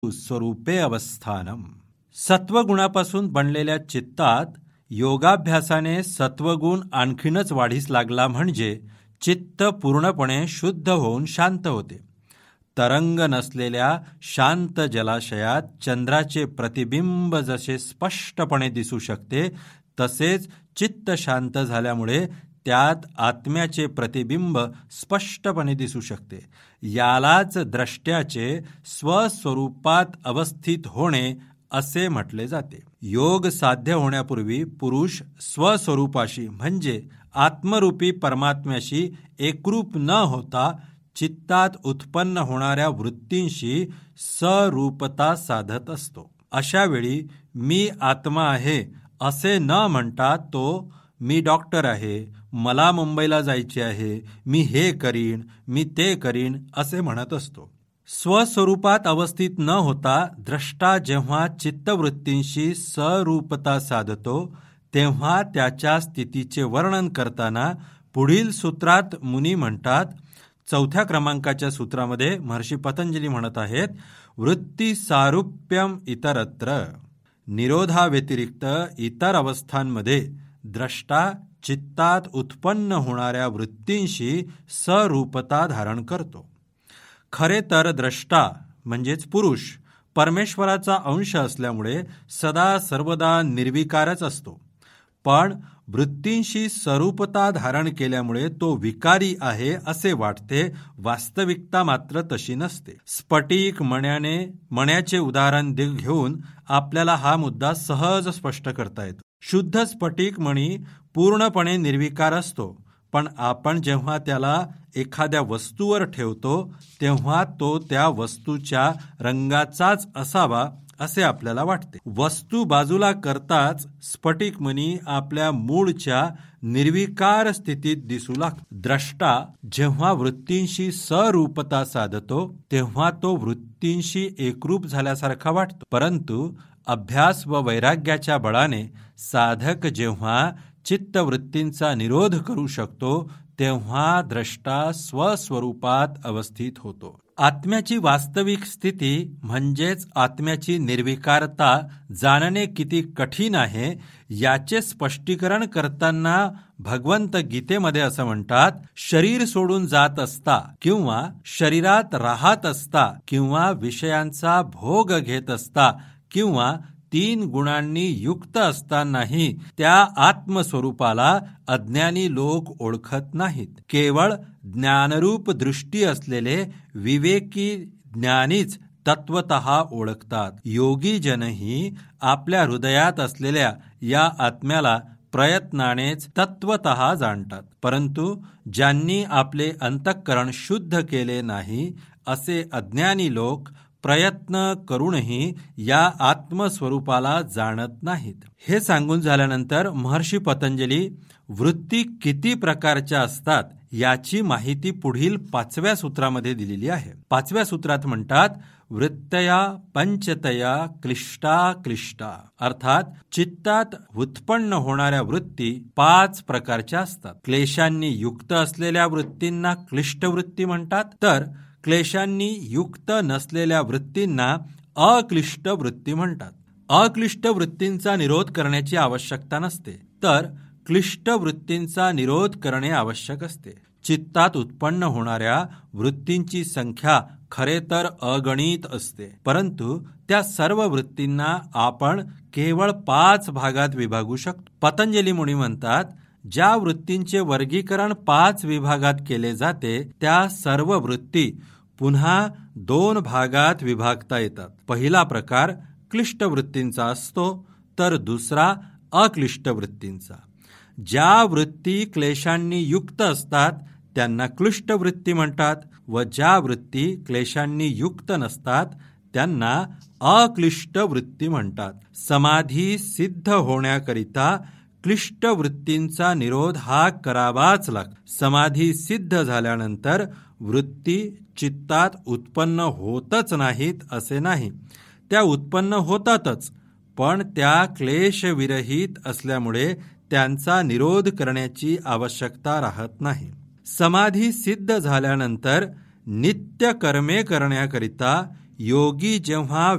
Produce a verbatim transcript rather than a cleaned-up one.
स्वरूपे अवस्थानम. सत्वगुणापासून बनलेल्या चित्तात योगाभ्यासाने सत्वगुण आणखीनच वाढीस लागला म्हणजे चित्त पूर्णपणे शुद्ध होऊन शांत होते. तरंग नसलेल्या शांत जलाशयात चंद्राचे प्रतिबिंब जसे स्पष्टपणे दिसू शकते, तसेच चित्त शांत झाल्यामुळे त्यात आत्म्याचे प्रतिबिंब स्पष्टपणे दिसू शकते. यालाच द्रष्ट्याचे स्वस्वरूपात अवस्थित होणे असे म्हटले जाते. योग साध्य होण्यापूर्वी पुरुष स्वस्वरूपाशी म्हणजे आत्मरूपी परमात्म्याशी एकरूप न होता चित्तात उत्पन्न होणाऱ्या वृत्तींशी सरूपता साधत असतो. अशा वेळी मी आत्मा आहे असे न म्हणता तो मी डॉक्टर आहे, मला मुंबईला जायचे आहे, मी हे करीन, मी ते करीन असे म्हणत असतो. स्वस्वरूपात अवस्थित न होता द्रष्टा जेव्हा चित्तवृत्तींशी सरूपता साधतो तेव्हा त्याच्या स्थितीचे वर्णन करताना पुढील सूत्रात मुनी म्हणतात. चौथ्या क्रमांकाच्या सूत्रामध्ये महर्षी पतंजली म्हणत आहेत, वृत्ती सारूप्यम इतरत्र. निरोधाव्यतिरिक्त इतर अवस्थांमध्ये द्रष्टा चित्तात उत्पन्न होणाऱ्या वृत्तींशी सरूपता धारण करतो. खरे तर द्रष्टा म्हणजेच पुरुष परमेश्वराचा अंश असल्यामुळे सदा सर्वदा निर्विकारच असतो. पण वृत्तींशी स्वरूपता धारण केल्यामुळे तो विकारी आहे असे वाटते. वास्तविकता मात्र तशी नसते. स्फटिक मण्याने मण्याचे उदाहरण घेऊन आपल्याला हा मुद्दा सहज स्पष्ट करता येतो. शुद्ध स्फटिक मणी पूर्णपणे निर्विकार असतो, पण आपण जेव्हा त्याला एखाद्या वस्तूवर ठेवतो तेव्हा तो त्या वस्तूच्या रंगाचाच असावा असे आपल्याला वाटते. वस्तू बाजूला करताच स्फटिक मणी आपल्या मूळच्या निर्विकार स्थितीत दिसू लागतो. द्रष्टा जेव्हा वृत्तींशी सरूपता साधतो तेव्हा तो वृत्तींशी एकरूप झाल्यासारखा वाटतो. परंतु अभ्यास व वैराग्याच्या बळाने साधक जेव्हा चित्तवृत्तींचा निरोध करू शकतो तेव्हा द्रष्टा स्वस्वरूपात अवस्थित होतो. आत्म्याची वास्तविक स्थिती म्हणजेच आत्म्याची निर्विकारता जाणणे किती कठीण आहे याचे स्पष्टीकरण करताना भगवंत गीतेमध्ये असं म्हणतात, शरीर सोडून जात असता किंवा शरीरात राहत असता किंवा विषयांचा भोग घेत असता किंवा तीन गुणांनी युक्त असतानाही त्या आत्मस्वरूपाला अज्ञानी लोक ओळखत नाहीत. केवळ ज्ञानरूप दृष्टी असलेले विवेकी ज्ञानीच तत्वतः ओळखतात. योगी जनही आपल्या हृदयात असलेल्या या आत्म्याला प्रयत्नानेच तत्वतः जाणतात. परंतु ज्यांनी आपले अंतःकरण शुद्ध केले नाही असे अज्ञानी लोक प्रयत्न करूनही या आत्मस्वरूपाला जाणत नाहीत. हे सांगून झाल्यानंतर महर्षी पतंजली वृत्ती किती प्रकारच्या असतात याची माहिती पुढील पाचव्या सूत्रामध्ये दिलेली आहे. पाचव्या सूत्रात म्हणतात, वृत्तया पंचतया क्लिष्टा क्लिष्टा. अर्थात चित्तात उत्पन्न होणाऱ्या वृत्ती पाच प्रकारच्या असतात. क्लेशांनी युक्त असलेल्या वृत्तींना क्लिष्ट वृत्ती म्हणतात, तर क्लेशांनी युक्त नसलेल्या वृत्तींना अक्लिष्ट वृत्ती म्हणतात. अक्लिष्ट वृत्तींचा निरोध करण्याची आवश्यकता नसते, तर क्लिष्ट वृत्तींचा निरोध करणे आवश्यक असते. चित्तात उत्पन्न होणाऱ्या वृत्तींची संख्या खरे तर अगणित असते, परंतु त्या सर्व वृत्तींना आपण केवळ पाच भागात विभागू शकतो. पतंजली मुनी म्हणतात, ज्या वृत्तींचे वर्गीकरण पाच विभागात केले जाते त्या सर्व वृत्ती पुन्हा दोन भागात विभागता येतात. पहिला प्रकार क्लिष्ट वृत्तींचा असतो, तर दुसरा अक्लिष्ट वृत्तींचा. ज्या वृत्ती क्लेशांनी युक्त असतात त्यांना क्लिष्ट वृत्ती म्हणतात व ज्या वृत्ती क्लेशांनी युक्त नसतात त्यांना अक्लिष्ट वृत्ती म्हणतात. समाधी सिद्ध होण्याकरिता क्लिष्ट वृत्तींचा निरोध हा करावाच लागतो. समाधी सिद्ध झाल्यानंतर वृत्ती चित्तात उत्पन्न होतच नाहीत असे नाही, त्या उत्पन्न होतातच, पण त्या क्लेशविरहित असल्यामुळे त्यांचा निरोध करण्याची आवश्यकता राहत नाही. समाधी सिद्ध झाल्यानंतर नित्य कर्मे करण्याकरिता योगी जेव्हा